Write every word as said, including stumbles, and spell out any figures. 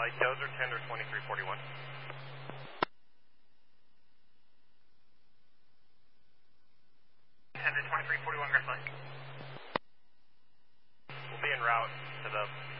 Valley, Dozer tender twenty-three forty-one. Tender twenty-three forty-one, Grass Valley. We'll be en route to the